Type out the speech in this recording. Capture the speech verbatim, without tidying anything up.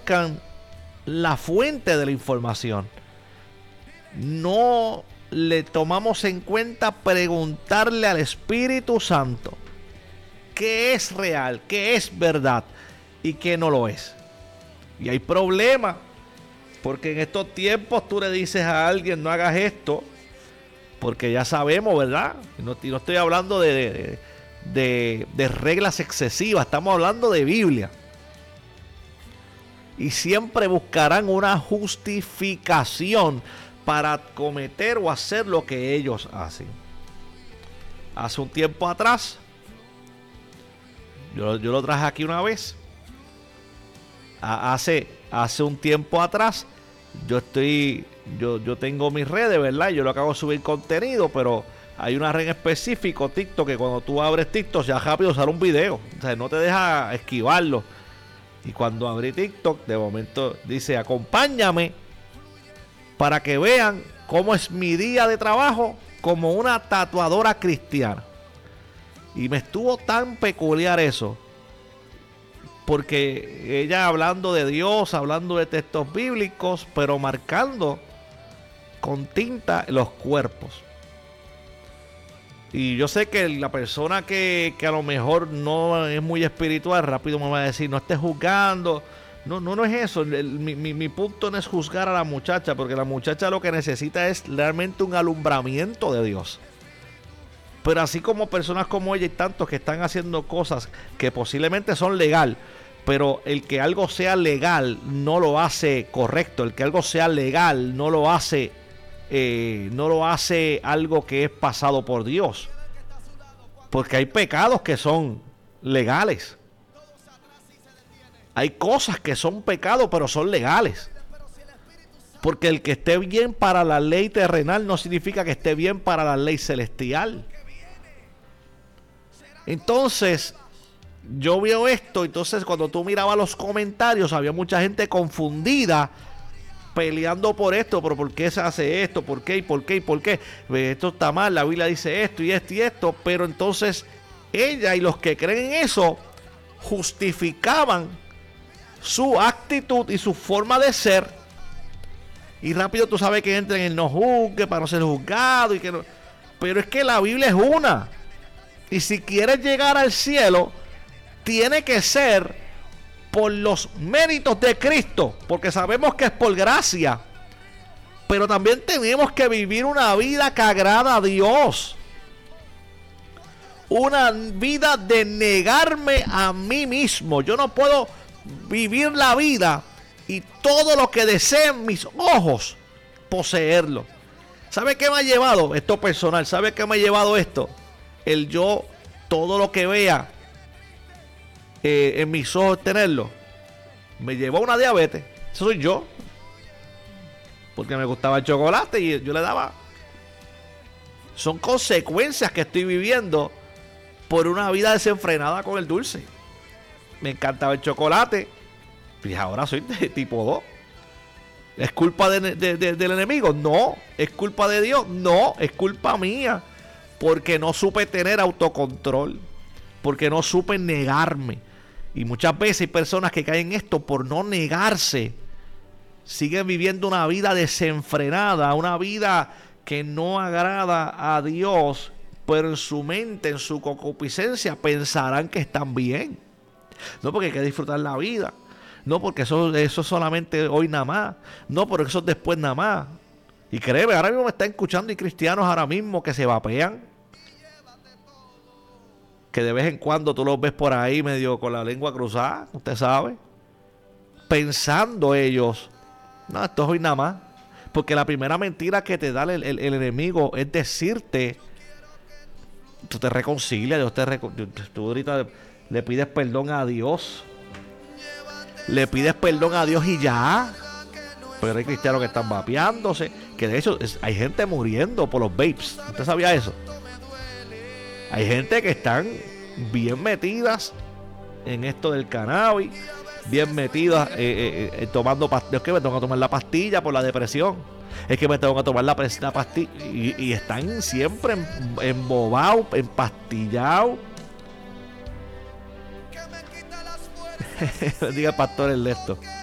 buscan la fuente de la información. No le tomamos en cuenta preguntarle al Espíritu Santo qué es real, qué es verdad y qué no lo es. Y hay problemas, porque en estos tiempos tú le dices a alguien no hagas esto, porque ya sabemos, ¿verdad? Y no, y no estoy hablando de, de, de, de reglas excesivas, estamos hablando de Biblia. Y siempre buscarán una justificación para cometer o hacer lo que ellos hacen. Hace un tiempo atrás, yo, yo lo traje aquí una vez. Hace, hace un tiempo atrás, yo estoy, yo, yo tengo mis redes, ¿verdad? Yo lo acabo de subir contenido, pero hay una red específica, TikTok, que cuando tú abres TikTok ya rápido sale un video. O sea, no te deja esquivarlo. Y cuando abrí TikTok, de momento dice, acompáñame para que vean cómo es mi día de trabajo como una tatuadora cristiana. Y me estuvo tan peculiar eso, porque ella hablando de Dios, hablando de textos bíblicos, pero marcando con tinta los cuerpos. Y yo sé que la persona que, que a lo mejor no es muy espiritual, rápido me va a decir, no estés juzgando. No, no, no es eso. El, mi, mi, mi punto no es juzgar a la muchacha, porque la muchacha lo que necesita es realmente un alumbramiento de Dios. Pero así como personas como ella y tantos que están haciendo cosas que posiblemente son legal, pero el que algo sea legal no lo hace correcto. El que algo sea legal no lo hace Eh, no lo hace algo que es pasado por Dios, porque hay pecados que son legales, hay cosas que son pecados pero son legales, porque el que esté bien para la ley terrenal no significa que esté bien para la ley celestial. Entonces yo veo esto, entonces cuando tú mirabas los comentarios había mucha gente confundida peleando por esto, pero ¿por qué se hace esto? ¿Por qué? ¿Y por qué? ¿Y por qué? Esto está mal, la Biblia dice esto y esto y esto, pero entonces ella y los que creen en eso justificaban su actitud y su forma de ser, y rápido tú sabes que entran en el no juzgue para no ser juzgado, y que no, pero es que la Biblia es una, y si quieres llegar al cielo tiene que ser por los méritos de Cristo, porque sabemos que es por gracia, pero también tenemos que vivir una vida que agrada a Dios, una vida de negarme a mí mismo. Yo no puedo vivir la vida y todo lo que deseen mis ojos poseerlo. ¿Sabe qué me ha llevado esto personal? ¿Sabe qué me ha llevado esto? El yo, todo lo que vea Eh, en mis ojos tenerlo, me llevó a una diabetes. Eso soy yo, porque me gustaba el chocolate y yo le daba. Son consecuencias que estoy viviendo por una vida desenfrenada con el dulce. Me encantaba el chocolate y ahora soy de tipo dos. ¿Es culpa de, de, de, del enemigo? No. ¿Es culpa de Dios? No. Es culpa mía, porque no supe tener autocontrol, porque no supe negarme. Y muchas veces hay personas que caen en esto por no negarse. Siguen viviendo una vida desenfrenada, una vida que no agrada a Dios, pero en su mente, en su concupiscencia, pensarán que están bien. No, porque hay que disfrutar la vida. No, porque eso, eso es solamente hoy nada más. No, porque eso es después nada más. Y créeme, ahora mismo me están escuchando y cristianos ahora mismo que se vapean, que de vez en cuando tú los ves por ahí medio con la lengua cruzada, usted sabe, pensando ellos, no, esto es hoy nada más. Porque la primera mentira que te da el, el, el enemigo es decirte, tú te reconcilias, Dios te recon... tú ahorita le pides perdón a Dios, le pides perdón a Dios y ya. Pero hay cristianos que están vapeándose, que de hecho es, hay gente muriendo por los vapes. ¿Usted sabía eso? Hay gente que están bien metidas en esto del cannabis, bien metidas eh, eh, eh, tomando pastillas. Es que me tengo que tomar la pastilla por la depresión. Es que me tengo que tomar la, la pastilla. Y, y están siempre embobados, empastillados. Diga el pastor Ernesto.